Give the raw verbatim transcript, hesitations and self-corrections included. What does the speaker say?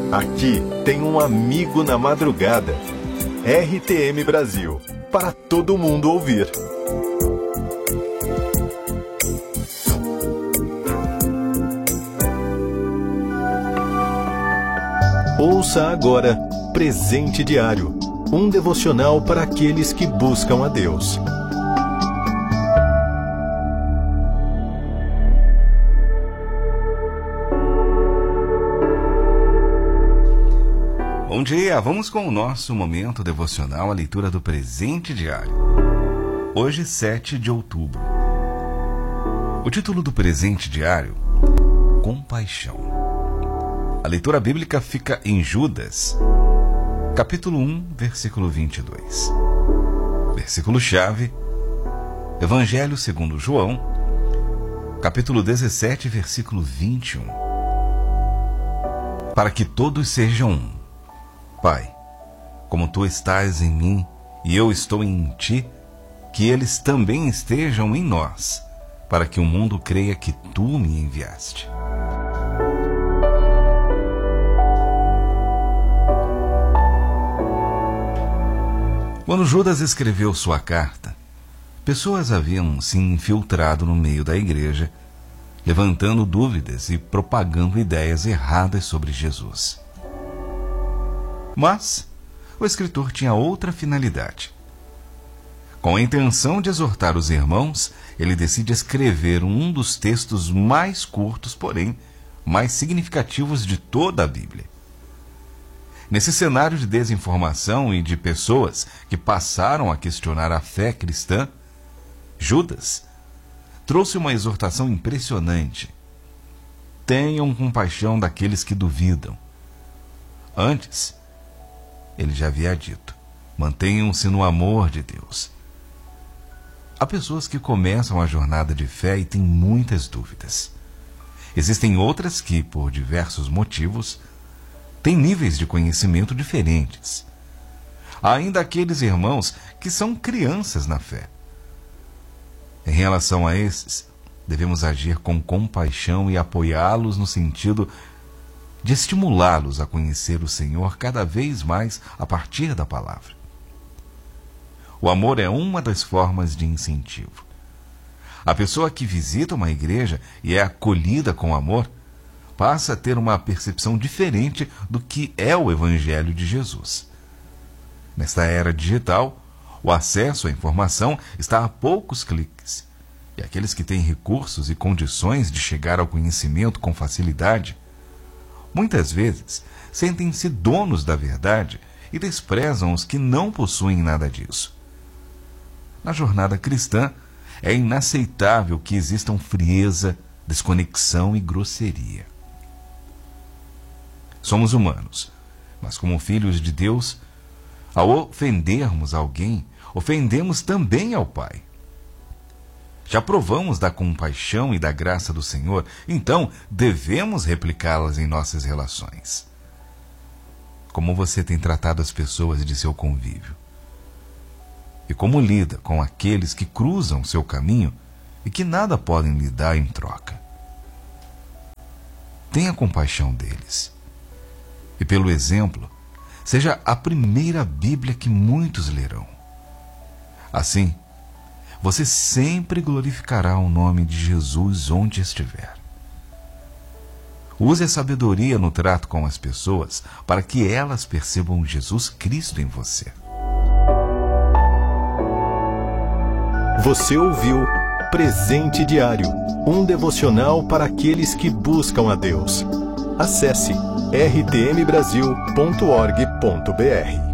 Aqui tem um amigo na madrugada. R T M Brasil, para todo mundo ouvir. Ouça agora Presente Diário, um devocional para aqueles que buscam a Deus. Bom dia, vamos com o nosso momento devocional, a leitura do Presente Diário. Hoje, sete de outubro. O título do Presente Diário: Compaixão. A leitura bíblica fica em Judas, capítulo um, versículo vinte e dois. Versículo-chave, Evangelho segundo João, capítulo dezessete, versículo vinte e um. Para que todos sejam um, Pai, como tu estás em mim e eu estou em ti, que eles também estejam em nós, para que o mundo creia que tu me enviaste. Quando Judas escreveu sua carta, pessoas haviam se infiltrado no meio da igreja, levantando dúvidas e propagando ideias erradas sobre Jesus. Mas o escritor tinha outra finalidade. Com a intenção de exortar os irmãos, ele decide escrever um dos textos mais curtos, porém mais significativos de toda a Bíblia. Nesse cenário de desinformação e de pessoas que passaram a questionar a fé cristã, Judas trouxe uma exortação impressionante. Tenham compaixão daqueles que duvidam. Antes, ele já havia dito: mantenham-se no amor de Deus. Há pessoas que começam a jornada de fé e têm muitas dúvidas. Existem outras que, por diversos motivos, têm níveis de conhecimento diferentes. Há ainda aqueles irmãos que são crianças na fé. Em relação a esses, devemos agir com compaixão e apoiá-los no sentido de estimulá-los a conhecer o Senhor cada vez mais a partir da palavra. O amor é uma das formas de incentivo. A pessoa que visita uma igreja e é acolhida com amor passa a ter uma percepção diferente do que é o Evangelho de Jesus. Nesta era digital, o acesso à informação está a poucos cliques, e aqueles que têm recursos e condições de chegar ao conhecimento com facilidade, muitas vezes sentem-se donos da verdade e desprezam os que não possuem nada disso. Na jornada cristã, é inaceitável que existam frieza, desconexão e grosseria. Somos humanos, mas como filhos de Deus, ao ofendermos alguém, ofendemos também ao Pai. Já provamos da compaixão e da graça do Senhor, então devemos replicá-las em nossas relações. Como você tem tratado as pessoas de seu convívio? E como lida com aqueles que cruzam seu caminho e que nada podem lhe dar em troca? Tenha compaixão deles. E pelo exemplo, seja a primeira Bíblia que muitos lerão. Assim, você sempre glorificará o nome de Jesus onde estiver. Use a sabedoria no trato com as pessoas para que elas percebam Jesus Cristo em você. Você ouviu Presente Diário, um devocional para aqueles que buscam a Deus. Acesse r t m brasil ponto org ponto b r.